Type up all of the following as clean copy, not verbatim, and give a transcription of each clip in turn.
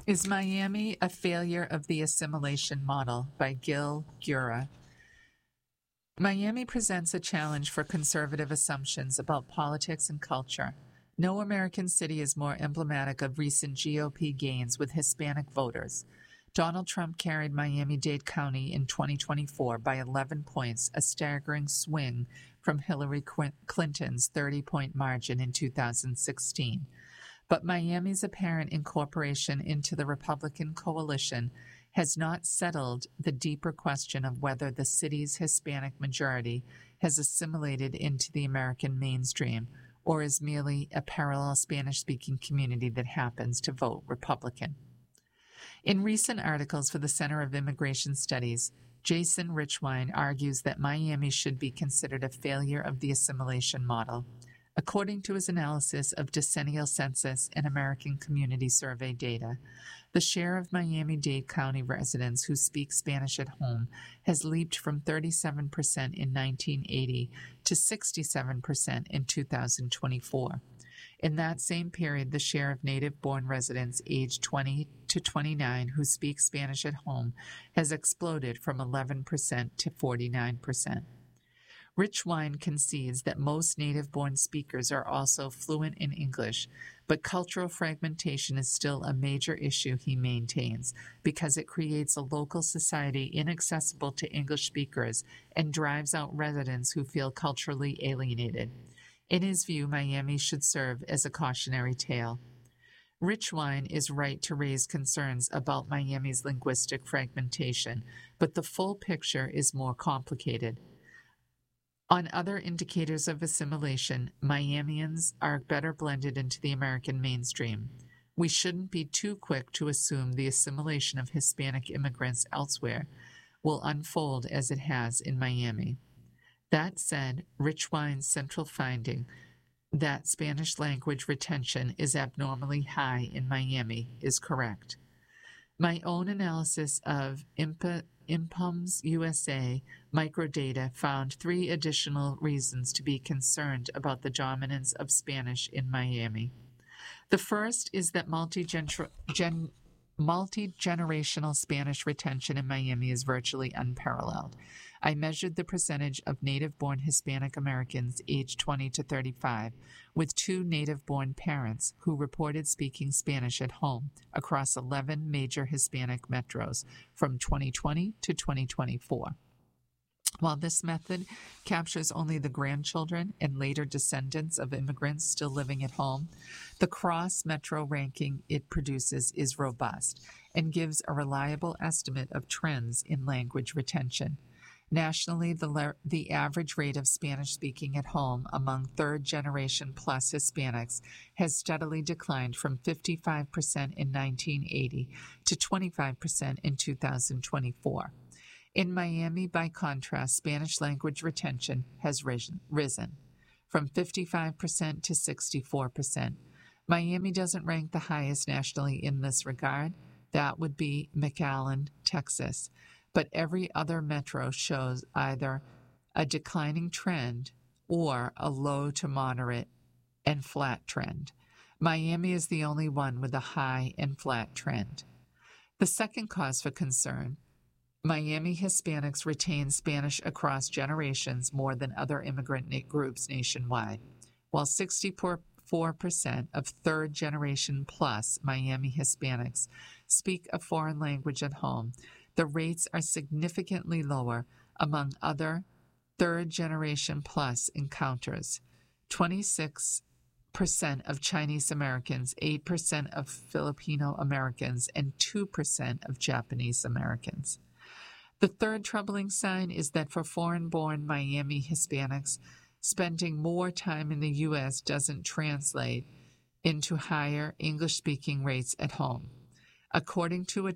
Is Miami a failure of the assimilation model? By Gil Gura. Miami presents a challenge for conservative assumptions about politics and culture. No American city is more emblematic of recent GOP gains with Hispanic voters. Donald Trump carried Miami-Dade County in 2024 by 11 points, a staggering swing from Hillary Clinton's 30-point margin in 2016. But Miami's apparent incorporation into the Republican coalition has not settled the deeper question of whether the city's Hispanic majority has assimilated into the American mainstream or is merely a parallel Spanish-speaking community that happens to vote Republican. In recent articles for the Center of Immigration Studies, Jason Richwine argues that Miami should be considered a failure of the assimilation model. According to his analysis of decennial census and American Community Survey data, the share of Miami-Dade County residents who speak Spanish at home has leaped from 37% in 1980 to 67% in 2024. In that same period, the share of native-born residents aged 20 to 29 who speak Spanish at home has exploded from 11% to 49%. Richwine concedes that most native-born speakers are also fluent in English, but cultural fragmentation is still a major issue, he maintains, because it creates a local society inaccessible to English speakers and drives out residents who feel culturally alienated. In his view, Miami should serve as a cautionary tale. Richwine is right to raise concerns about Miami's linguistic fragmentation, but the full picture is more complicated. On other indicators of assimilation, Miamians are better blended into the American mainstream. We shouldn't be too quick to assume the assimilation of Hispanic immigrants elsewhere will unfold as it has in Miami. That said, Richwine's central finding that Spanish language retention is abnormally high in Miami is correct. My own analysis of Impums USA microdata found 3 additional reasons to be concerned about the dominance of Spanish in Miami. The first is that multi-generational Spanish retention in Miami is virtually unparalleled. I measured the percentage of native-born Hispanic Americans aged 20 to 35 with 2 native-born parents who reported speaking Spanish at home across 11 major Hispanic metros from 2020 to 2024. While this method captures only the grandchildren and later descendants of immigrants still living at home, the cross-metro ranking it produces is robust and gives a reliable estimate of trends in language retention. Nationally, the average rate of Spanish speaking at home among third-generation plus Hispanics has steadily declined from 55% in 1980 to 25% in 2024. In Miami, by contrast, Spanish language retention has risen from 55% to 64%. Miami doesn't rank the highest nationally in this regard. That would be McAllen, Texas. But every other metro shows either a declining trend or a low to moderate and flat trend. Miami is the only one with a high and flat trend. The second cause for concern: Miami Hispanics retain Spanish across generations more than other immigrant groups nationwide. While 64% of third-generation plus Miami Hispanics speak a foreign language at home, the rates are significantly lower among other third-generation plus encounters. 26% of Chinese Americans, 8% of Filipino Americans, and 2% of Japanese Americans. The third troubling sign is that for foreign-born Miami Hispanics, spending more time in the U.S. doesn't translate into higher English-speaking rates at home. According to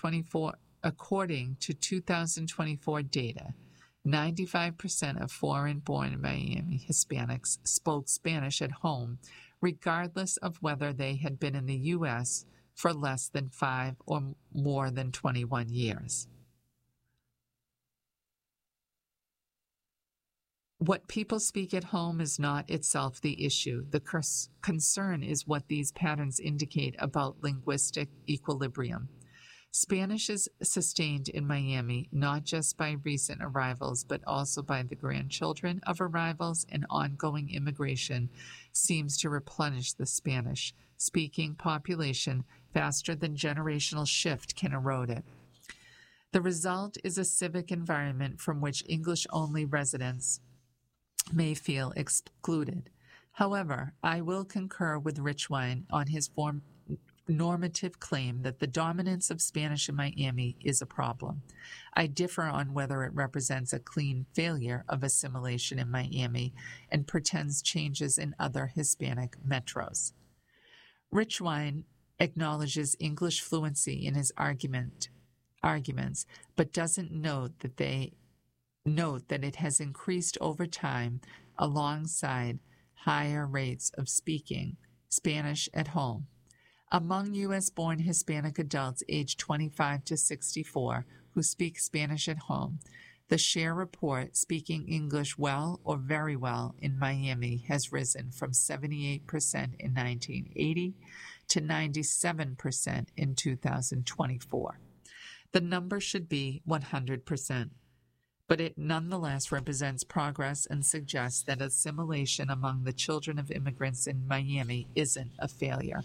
2024 data, 95% of foreign-born Miami Hispanics spoke Spanish at home, regardless of whether they had been in the U.S. for less than 5 or more than 21 years. What people speak at home is not itself the issue. The concern is what these patterns indicate about linguistic equilibrium. Spanish is sustained in Miami not just by recent arrivals, but also by the grandchildren of arrivals, and ongoing immigration seems to replenish the Spanish-speaking population faster than generational shift can erode it. The result is a civic environment from which English-only residents may feel excluded. However, I will concur with Richwine on his normative claim that the dominance of Spanish in Miami is a problem. I differ on whether it represents a clean failure of assimilation in Miami and pretends changes in other Hispanic metros. Richwine acknowledges English fluency in his arguments, but doesn't note that it has increased over time alongside higher rates of speaking Spanish at home. Among U.S.-born Hispanic adults aged 25 to 64 who speak Spanish at home, the share report speaking English well or very well in Miami has risen from 78% in 1980 to 97% in 2024. The number should be 100%, but it nonetheless represents progress and suggests that assimilation among the children of immigrants in Miami isn't a failure.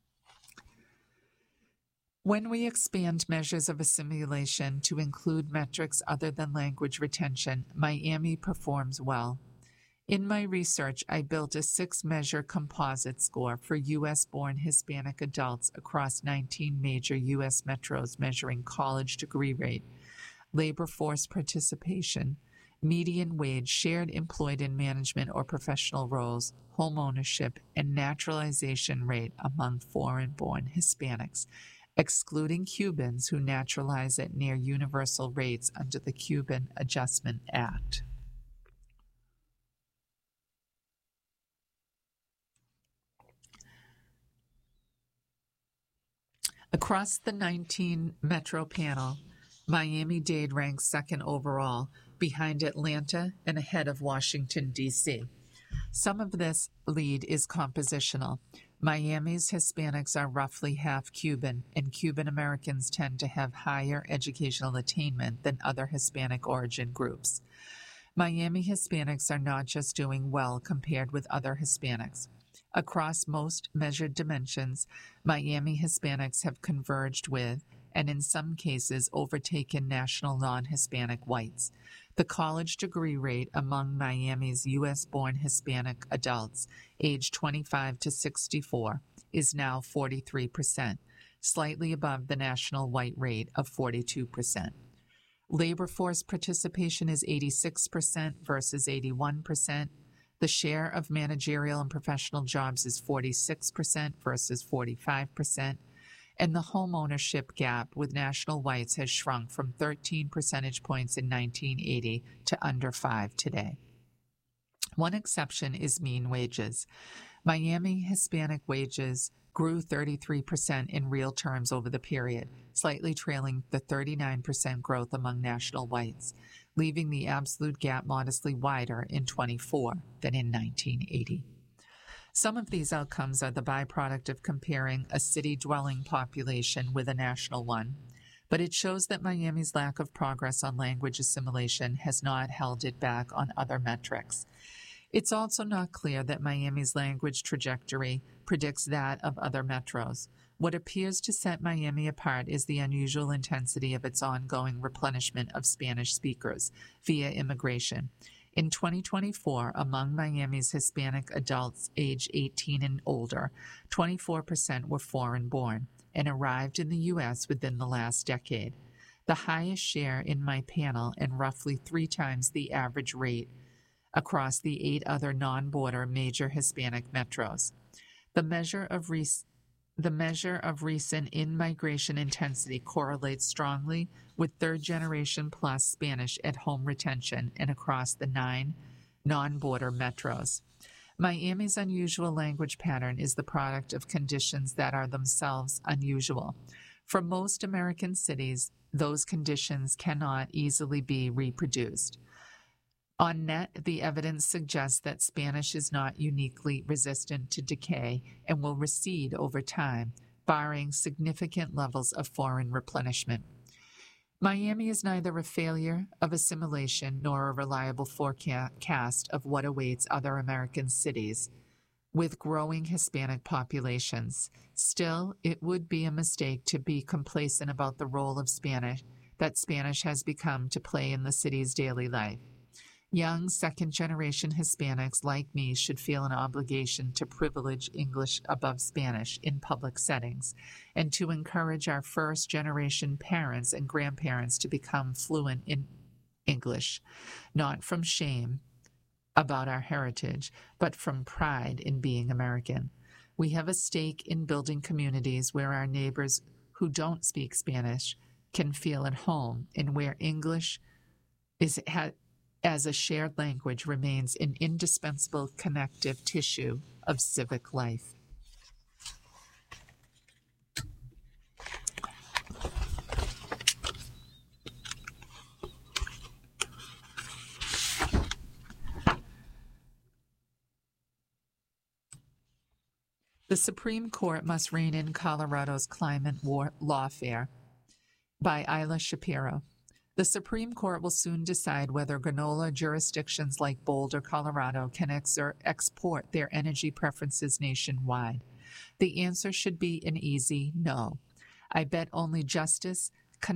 When we expand measures of assimilation to include metrics other than language retention, Miami performs well. In my research, I built a 6-measure composite score for U.S.-born Hispanic adults across 19 major U.S. metros measuring college degree rate, labor force participation, median wage, shared employed in management or professional roles, home ownership, and naturalization rate among foreign-born Hispanics, excluding Cubans who naturalize at near universal rates under the Cuban Adjustment Act. Across the 19 metro panel, Miami-Dade ranks second overall, behind Atlanta and ahead of Washington, D.C. Some of this lead is compositional. Miami's Hispanics are roughly half Cuban, and Cuban Americans tend to have higher educational attainment than other Hispanic origin groups. Miami Hispanics are not just doing well compared with other Hispanics. Across most measured dimensions, Miami Hispanics have converged with, and in some cases overtaken, national non-Hispanic whites. The college degree rate among Miami's U.S.-born Hispanic adults aged 25 to 64 is now 43%, slightly above the national white rate of 42%. Labor force participation is 86% versus 81%. The share of managerial and professional jobs is 46% versus 45%. And the home ownership gap with national whites has shrunk from 13 percentage points in 1980 to under 5 today. One exception is mean wages. Miami Hispanic wages grew 33% in real terms over the period, slightly trailing the 39% growth among national whites, leaving the absolute gap modestly wider in 24 than in 1980. Some of these outcomes are the byproduct of comparing a city-dwelling population with a national one, but it shows that Miami's lack of progress on language assimilation has not held it back on other metrics. It's also not clear that Miami's language trajectory predicts that of other metros. What appears to set Miami apart is the unusual intensity of its ongoing replenishment of Spanish speakers via immigration. In 2024, among Miami's Hispanic adults aged 18 and older, 24% were foreign-born and arrived in the U.S. within the last decade, the highest share in my panel and roughly 3 times the average rate across the 8 other non-border major Hispanic metros. The measure of recent in-migration intensity correlates strongly with third-generation plus Spanish at-home retention and across the 9 non-border metros. Miami's unusual language pattern is the product of conditions that are themselves unusual. For most American cities, those conditions cannot easily be reproduced. On net, the evidence suggests that Spanish is not uniquely resistant to decay and will recede over time, barring significant levels of foreign replenishment. Miami is neither a failure of assimilation nor a reliable forecast of what awaits other American cities with growing Hispanic populations. Still, it would be a mistake to be complacent about the role of Spanish has become to play in the city's daily life. Young second-generation Hispanics like me should feel an obligation to privilege English above Spanish in public settings and to encourage our first-generation parents and grandparents to become fluent in English, not from shame about our heritage, but from pride in being American. We have a stake in building communities where our neighbors who don't speak Spanish can feel at home and where English as a shared language remains an indispensable connective tissue of civic life. The Supreme Court must rein in Colorado's climate lawfare by Isla Shapiro. The Supreme Court will soon decide whether granola jurisdictions like Boulder, Colorado can export their energy preferences nationwide. The answer should be an easy no. I bet only Justice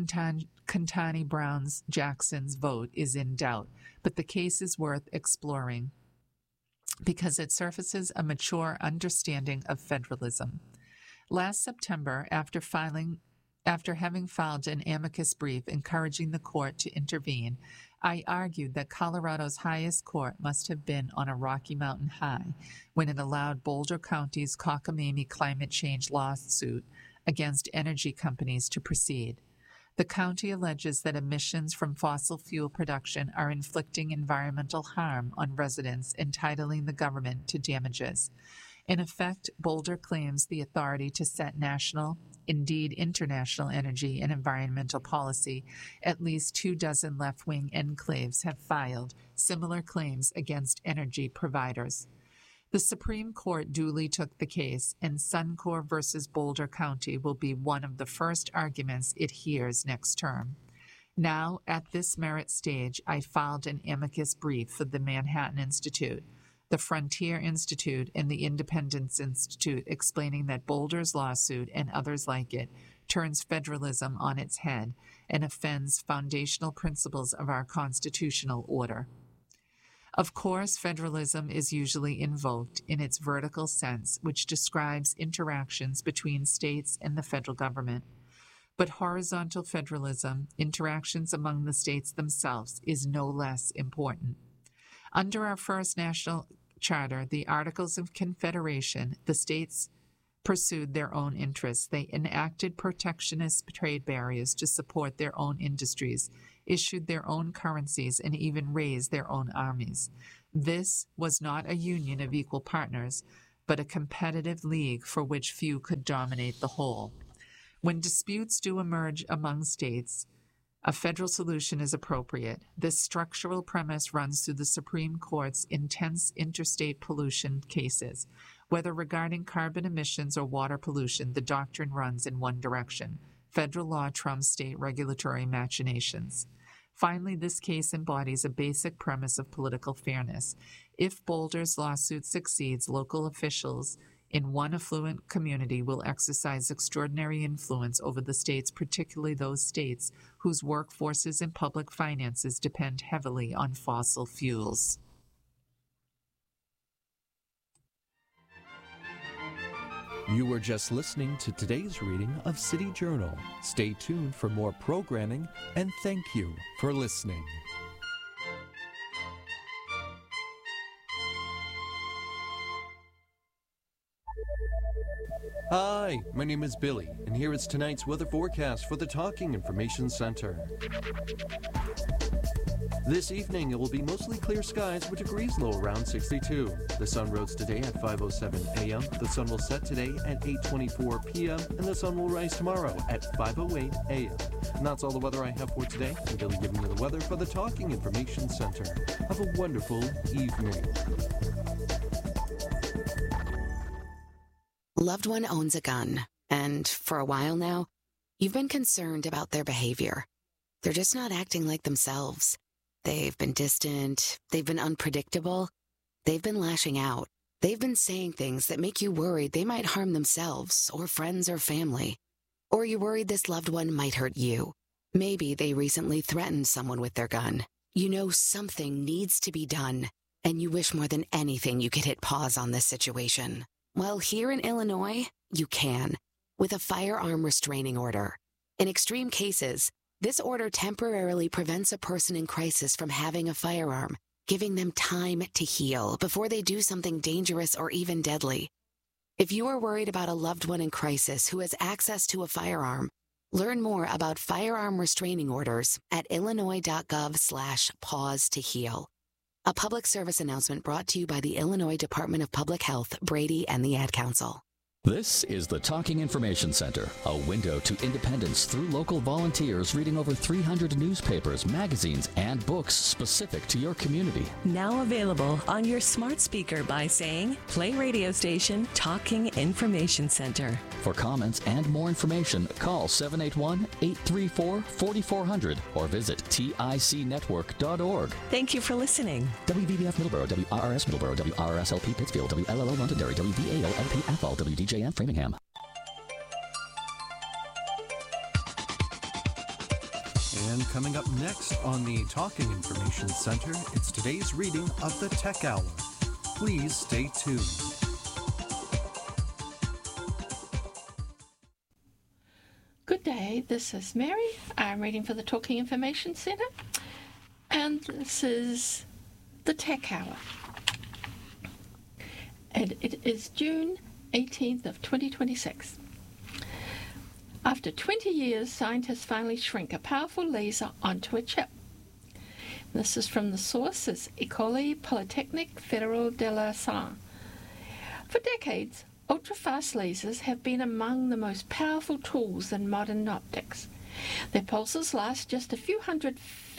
Ketanji Brown Jackson's vote is in doubt, but the case is worth exploring because it surfaces a mature understanding of federalism. Last September, after having filed an amicus brief encouraging the court to intervene, I argued that Colorado's highest court must have been on a Rocky Mountain high when it allowed Boulder County's cockamamie climate change lawsuit against energy companies to proceed. The county alleges that emissions from fossil fuel production are inflicting environmental harm on residents, entitling the government to damages. In effect, Boulder claims the authority to set national, indeed international energy and environmental policy. At least 24 left-wing enclaves have filed similar claims against energy providers. The Supreme Court duly took the case, and Suncor versus Boulder County will be one of the first arguments it hears next term. Now, at this merit stage, I filed an amicus brief for the Manhattan Institute, the Frontier Institute, and the Independence Institute, explaining that Boulder's lawsuit and others like it turns federalism on its head and offends foundational principles of our constitutional order. Of course, federalism is usually invoked in its vertical sense, which describes interactions between states and the federal government. But horizontal federalism, interactions among the states themselves, is no less important. Under our first national charter, the Articles of Confederation, the states pursued their own interests. They enacted protectionist trade barriers to support their own industries, issued their own currencies, and even raised their own armies. This was not a union of equal partners, but a competitive league for which few could dominate the whole. When disputes do emerge among states, a federal solution is appropriate. This structural premise runs through the Supreme Court's intense interstate pollution cases. Whether regarding carbon emissions or water pollution, the doctrine runs in one direction. Federal law trumps state regulatory machinations. Finally, this case embodies a basic premise of political fairness. If Boulder's lawsuit succeeds, local officials in one affluent community will exercise extraordinary influence over the states, particularly those states whose workforces and public finances depend heavily on fossil fuels. You were just listening to today's reading of City Journal. Stay tuned for more programming, and thank you for listening. Hi, my name is Billy, and here is tonight's weather forecast for the Talking Information Center. This evening, it will be mostly clear skies with degrees low around 62. The sun rose today at 5:07 a.m. The sun will set today at 8:24 p.m. and the sun will rise tomorrow at 5:08 a.m. And that's all the weather I have for today. I'm Billy giving you the weather for the Talking Information Center. Have a wonderful evening. Loved one owns a gun, and for a while now, you've been concerned about their behavior. They're just not acting like themselves. They've been distant, they've been unpredictable, they've been lashing out. They've been saying things that make you worried they might harm themselves or friends or family. Or you're worried this loved one might hurt you. Maybe they recently threatened someone with their gun. You know something needs to be done, and you wish more than anything you could hit pause on this situation. Well, here in Illinois, you can, with a firearm restraining order. In extreme cases, this order temporarily prevents a person in crisis from having a firearm, giving them time to heal before they do something dangerous or even deadly. If you are worried about a loved one in crisis who has access to a firearm, learn more about firearm restraining orders at illinois.gov/pause to heal. A public service announcement brought to you by the Illinois Department of Public Health, Brady, and the Ad Council. This is the Talking Information Center, a window to independence through local volunteers reading over 300 newspapers, magazines, and books specific to your community. Now available on your smart speaker by saying, play radio station Talking Information Center. For comments and more information, call 781-834-4400 or visit ticnetwork.org. Thank you for listening. WVBF Middleborough, WRRS Middleborough, WRSLP Pittsfield, WLLO Londonderry, WVAO-LP Athol, WDJN Framingham. And coming up next on the Talking Information Center, it's today's reading of the Tech Hour. Please stay tuned. Good day, this is Mary. I'm reading for the Talking Information Center, and this is the Tech Hour. And it is June 18th of 2026. After 20 years, scientists finally shrink a powerful laser onto a chip. This is from the source is École Polytechnique Fédérale de Lausanne. For decades, ultra-fast lasers have been among the most powerful tools in modern optics. Their pulses last just a few hundred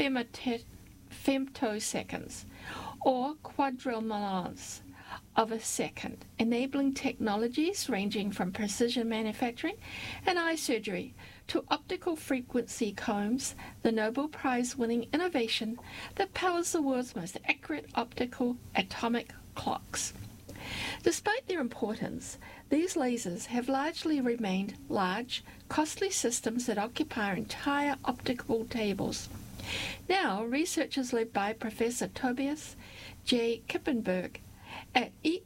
femtoseconds, or quadrillionths of a second, enabling technologies ranging from precision manufacturing and eye surgery to optical frequency combs, the Nobel Prize-winning innovation that powers the world's most accurate optical atomic clocks. Despite their importance, these lasers have largely remained large, costly systems that occupy entire optical tables. Now, researchers led by Professor Tobias J. Kippenberg at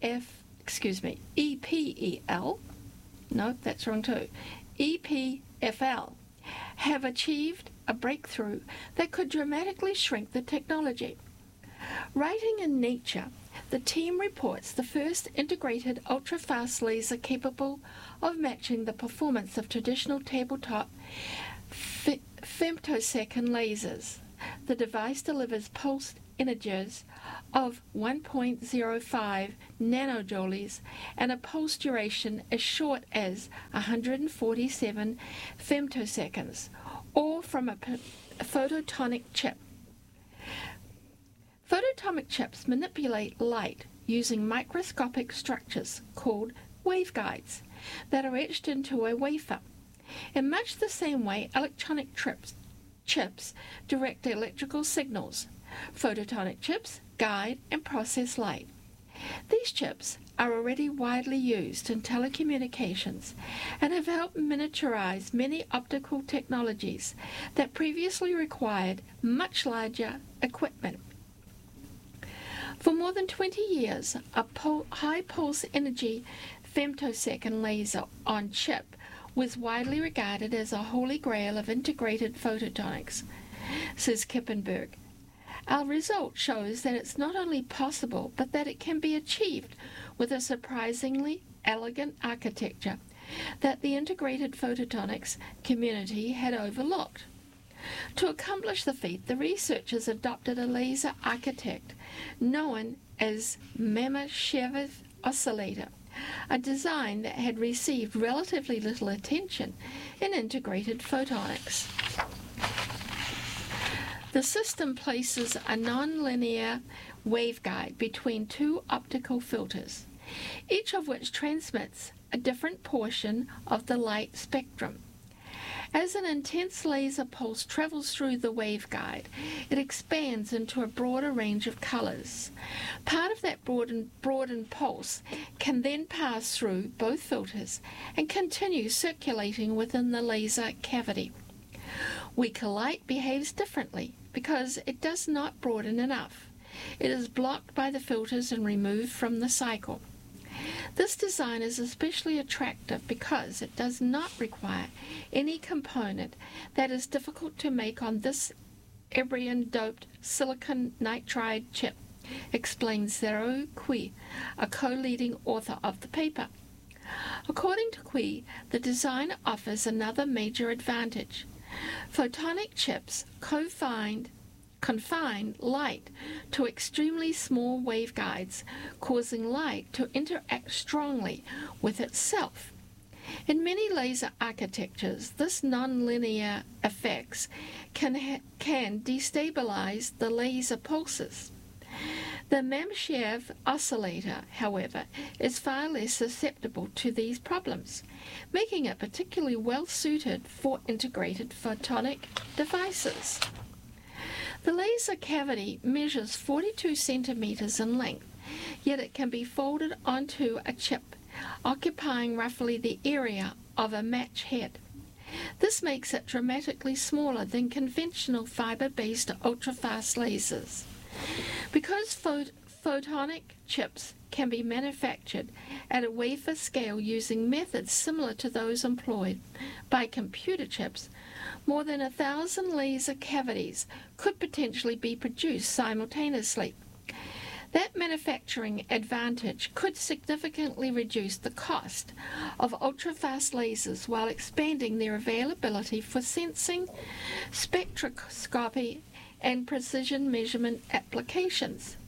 EPFL, no, that's wrong too, EPFL, have achieved a breakthrough that could dramatically shrink the technology. Writing in Nature, the team reports the first integrated ultra-fast laser capable of matching the performance of traditional tabletop femtosecond lasers. The device delivers pulsed images of 1.05 nanojoules and a pulse duration as short as 147 femtoseconds, all from a photonic chip. Photonic chips manipulate light using microscopic structures called waveguides that are etched into a wafer. In much the same way electronic chips direct electrical signals, photonic chips guide and process light. These chips are already widely used in telecommunications and have helped miniaturize many optical technologies that previously required much larger equipment. For more than 20 years, a high pulse energy femtosecond laser on chip was widely regarded as a holy grail of integrated photonics, says Kippenberg. Our result shows that it's not only possible, but that it can be achieved with a surprisingly elegant architecture that the integrated photonics community had overlooked. To accomplish the feat, the researchers adopted a laser architect known as Mamyshev oscillator, a design that had received relatively little attention in integrated photonics. The system places a nonlinear waveguide between two optical filters, each of which transmits a different portion of the light spectrum. As an intense laser pulse travels through the waveguide, it expands into a broader range of colors. Part of that broadened pulse can then pass through both filters and continue circulating within the laser cavity. Weaker light behaves differently because it does not broaden enough. It is blocked by the filters and removed from the cycle. This design is especially attractive because it does not require any component that is difficult to make on this erbium-doped silicon nitride chip, explains Zero Cui, a co-leading author of the paper. According to Cui, the design offers another major advantage. Photonic chips confine light to extremely small waveguides, causing light to interact strongly with itself. In many laser architectures, this nonlinear effects can destabilize the laser pulses. The Mamyshev oscillator, however, is far less susceptible to these problems, making it particularly well suited for integrated photonic devices. The laser cavity measures 42 centimeters in length, yet it can be folded onto a chip, occupying roughly the area of a match head. This makes it dramatically smaller than conventional fiber-based ultrafast lasers. Because photonic chips can be manufactured at a wafer scale using methods similar to those employed by computer chips, more than 1,000 laser cavities could potentially be produced simultaneously. That manufacturing advantage could significantly reduce the cost of ultrafast lasers while expanding their availability for sensing, spectroscopy, and precision measurement applications.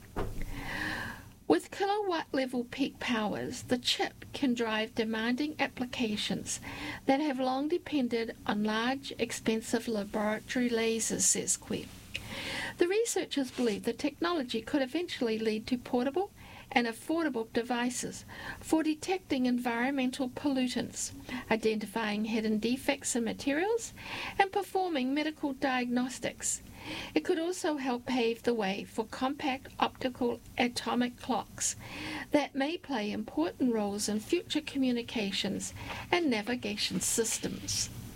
With kilowatt-level peak powers, the chip can drive demanding applications that have long depended on large, expensive laboratory lasers, says Cui. The researchers believe the technology could eventually lead to portable and affordable devices for detecting environmental pollutants, identifying hidden defects in materials, and performing medical diagnostics. It could also help pave the way for compact optical atomic clocks that may play important roles in future communications and navigation systems.